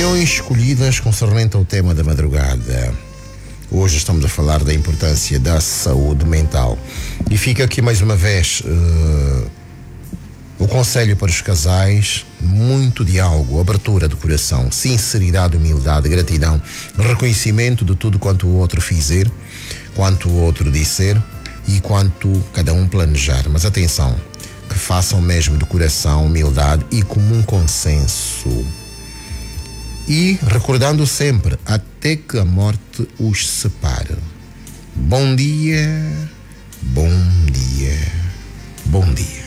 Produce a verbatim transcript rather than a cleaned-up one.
Opiniões escolhidas concernente ao tema da madrugada. Hoje estamos a falar da importância da saúde mental. E fica aqui mais uma vez uh, o conselho para os casais: muito diálogo, abertura de coração, sinceridade, humildade, gratidão, reconhecimento de tudo quanto o outro fizer, quanto o outro disser e quanto cada um planejar. Mas atenção, que façam mesmo de coração, humildade e comum consenso. E recordando sempre, até que a morte os separe. Bom dia, bom dia, bom dia.